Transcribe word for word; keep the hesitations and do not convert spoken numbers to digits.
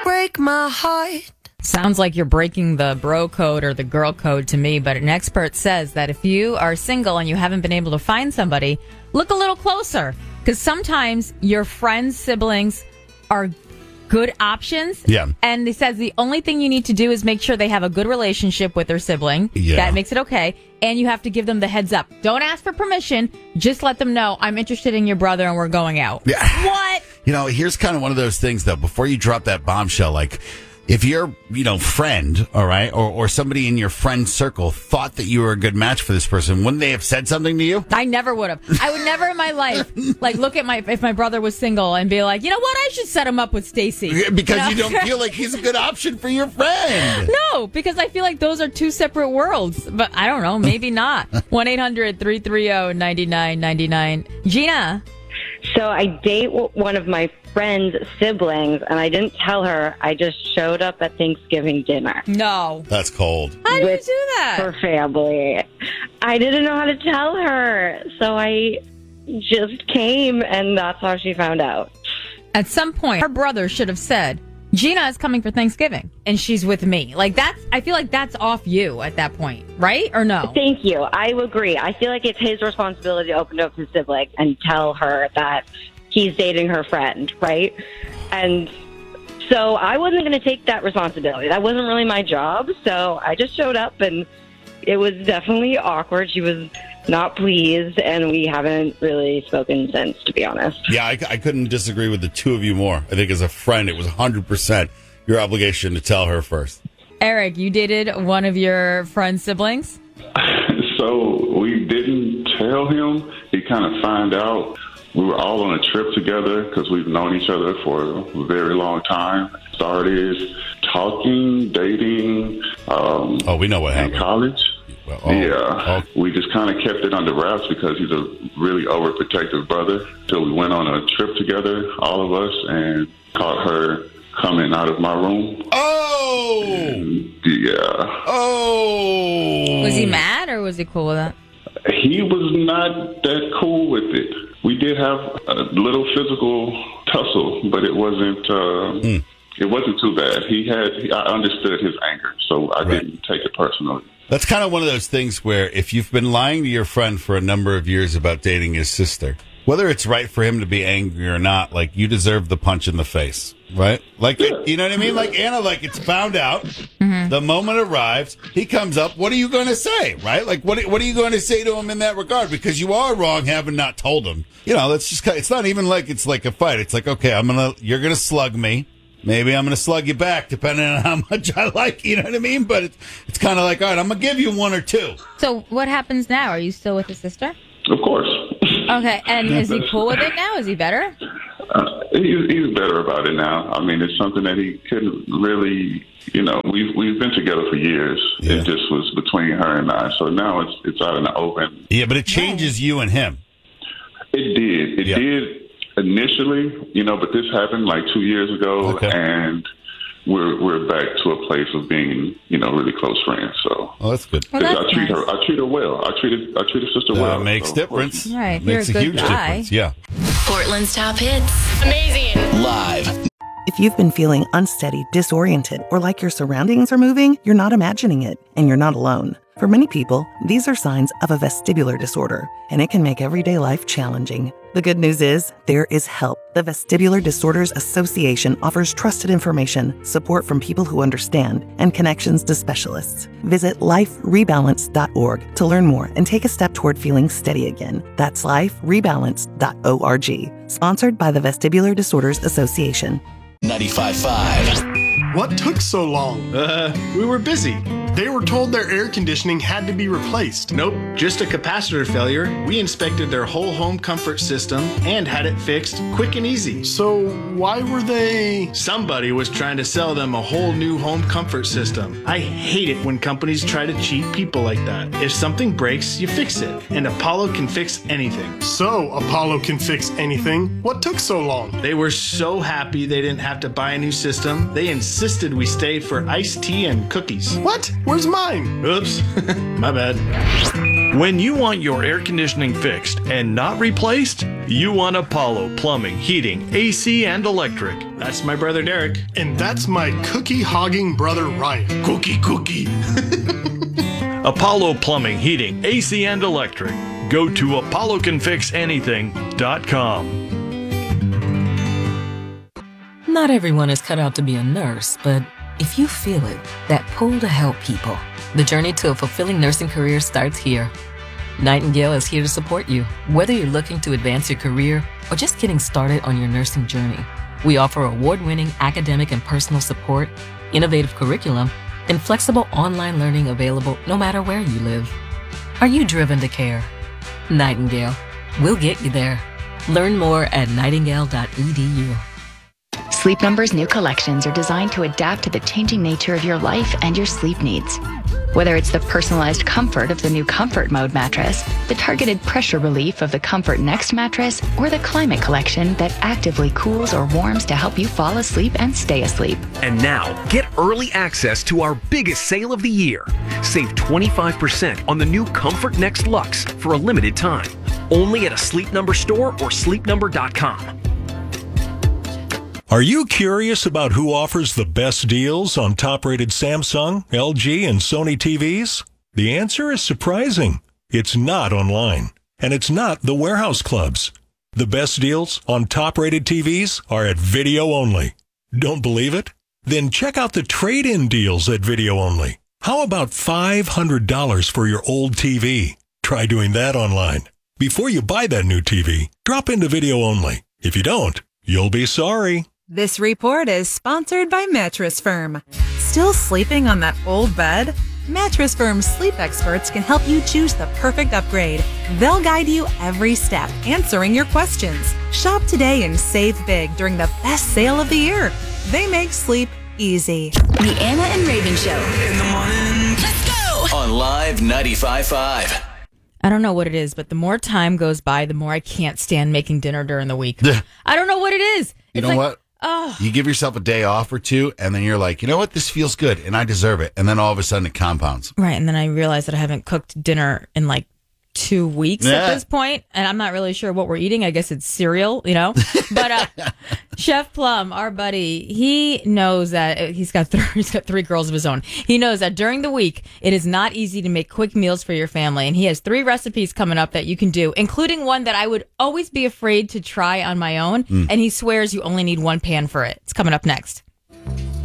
break my heart. Sounds like you're breaking the bro code or the girl code to me, but an expert says that if you are single and you haven't been able to find somebody, look a little closer. Because sometimes your friends' siblings are good options. Yeah. And they says the only thing you need to do is make sure they have a good relationship with their sibling. Yeah. That makes it okay. And you have to give them the heads up. Don't ask for permission. Just let them know, I'm interested in your brother and we're going out. Yeah. What? You know, here's kind of one of those things, though, before you drop that bombshell, like, if your, you know, friend, all right, or, or somebody in your friend circle thought that you were a good match for this person, wouldn't they have said something to you? I never would have. I would never in my life, like, look at my, if my brother was single and be like, you know what, I should set him up with Stacy. Because you, know? you don't feel like he's a good option for your friend. No, because I feel like those are two separate worlds. But I don't know, maybe not. one eight hundred three three zero nine nine nine nine. Gina. So I date one of my friend's siblings, and I didn't tell her. I just showed up at Thanksgiving dinner. No. That's cold. How did with you do that? Her family. I didn't know how to tell her, so I just came, and that's how she found out. At some point, her brother should have said, Gina is coming for Thanksgiving, and she's with me. Like, that's, I feel like that's off you at that point, right? Or no? Thank you. I agree. I feel like it's his responsibility to open up to his sibling and tell her that he's dating her friend, right? And so I wasn't going to take that responsibility. That wasn't really my job. So I just showed up, and it was definitely awkward. She was not pleased, and we haven't really spoken since, to be honest. Yeah, I, I couldn't disagree with the two of you more. I think as a friend, it was one hundred percent your obligation to tell her first. Eric, you dated one of your friend's siblings? So we didn't tell him. He kind of found out. We were all on a trip together because we've known each other for a very long time. Started talking, dating. Um, oh, we know what in happened. In college. Well, oh, yeah. Oh. We just kind of kept it under wraps because he's a really overprotective brother. So we went on a trip together, all of us, and caught her coming out of my room. Oh! And, yeah. Oh! Was he mad or was he cool with that? He was not that cool with it. We did have a little physical tussle, but it wasn't uh, mm. it wasn't too bad. He had he, I understood his anger, so I right. didn't take it personally. That's kind of one of those things where if you've been lying to your friend for a number of years about dating his sister, whether it's right for him to be angry or not, like, you deserve the punch in the face, right? Like, yeah. You know what I mean? Like, Anna, like, it's found out. Mm-hmm. The moment arrives. He comes up. What are you going to say, right? Like, what, what are you going to say to him in that regard? Because you are wrong having not told him. You know, that's just, it's not even like it's like a fight. It's like, okay, I'm going to, you're going to slug me. Maybe I'm going to slug you back, depending on how much I like, you know what I mean? But it's, it's kind of like, all right, I'm going to give you one or two. So what happens now? Are you still with his sister? Of course. Okay, and is he cool with it now? Is he better? Uh, he's, he's better about it now. I mean, it's something that he couldn't really, you know, we've, we've been together for years. Yeah. It just was between her and I. So now it's it's out in the open. Yeah, but it changes you and him. It did. It yeah. did initially, you know, but this happened like two years ago, okay. and we're we're back to a place of being, you know, really close friends. So, oh, that's good. Well, that's I treat nice. her, I treat her well. I treated, I treat her sister that well. That makes so, difference. Right, makes you're a, a good huge guy. difference. Yeah. Portland's top hits. Amazing. Live. If you've been feeling unsteady, disoriented, or like your surroundings are moving, you're not imagining it, and you're not alone. For many people, these are signs of a vestibular disorder, and it can make everyday life challenging. The good news is, there is help. The Vestibular Disorders Association offers trusted information, support from people who understand, and connections to specialists. Visit life rebalance dot org to learn more and take a step toward feeling steady again. That's life rebalance dot org. Sponsored by the Vestibular Disorders Association. ninety-five point five. What took so long? Uh, we were busy. They were told their air conditioning had to be replaced. Nope, just a capacitor failure. We inspected their whole home comfort system and had it fixed quick and easy. So why were they... Somebody was trying to sell them a whole new home comfort system. I hate it when companies try to cheat people like that. If something breaks, you fix it. And Apollo can fix anything. So Apollo can fix anything? What took so long? They were so happy they didn't have to buy a new system. They insisted we stayed for iced tea and cookies. What? Where's mine? Oops. My bad. When you want your air conditioning fixed and not replaced, you want Apollo Plumbing, Heating, A C, and Electric. That's my brother Derek. And that's my cookie-hogging brother Ryan. Cookie, cookie. Apollo Plumbing, Heating, A C, and Electric. Go to apollo can fix anything dot com. Not everyone is cut out to be a nurse, but if you feel it, that pull to help people, the journey to a fulfilling nursing career starts here. Nightingale is here to support you, whether you're looking to advance your career or just getting started on your nursing journey. We offer award-winning academic and personal support, innovative curriculum, and flexible online learning available no matter where you live. Are you driven to care? Nightingale. We'll get you there. Learn more at nightingale dot e d u. Sleep Number's new collections are designed to adapt to the changing nature of your life and your sleep needs. Whether it's the personalized comfort of the new Comfort Mode mattress, the targeted pressure relief of the Comfort Next mattress, or the Climate Collection that actively cools or warms to help you fall asleep and stay asleep. And now, get early access to our biggest sale of the year. Save twenty-five percent on the new Comfort Next Luxe for a limited time. Only at a Sleep Number store or sleep number dot com. Are you curious about who offers the best deals on top-rated Samsung, L G, and Sony T Vs? The answer is surprising. It's not online, and it's not the warehouse clubs. The best deals on top-rated T Vs are at Video Only. Don't believe it? Then check out the trade-in deals at Video Only. How about five hundred dollars for your old T V? Try doing that online. Before you buy that new T V, drop into Video Only. If you don't, you'll be sorry. This report is sponsored by Mattress Firm. Still sleeping on that old bed? Mattress Firm's sleep experts can help you choose the perfect upgrade. They'll guide you every step, answering your questions. Shop today and save big during the best sale of the year. They make sleep easy. The Anna and Raven Show. In the morning. Let's go! On Live ninety-five point five. I don't know what it is, but the more time goes by, the more I can't stand making dinner during the week. I don't know what it is. You It's know like, what? Oh. You give yourself a day off or two, and then you're like, you know what? This feels good, and I deserve it. And then all of a sudden it compounds. Right, and then I realized that I haven't cooked dinner in like two weeks Yeah. at this point, and I'm not really sure what we're eating. I guess it's cereal, you know? But uh, Chef Plum, our buddy, he knows that he's got, th- he's got three girls of his own. He knows that during the week, it is not easy to make quick meals for your family, and he has three recipes coming up that you can do, including one that I would always be afraid to try on my own, Mm. and he swears you only need one pan for it. It's coming up next.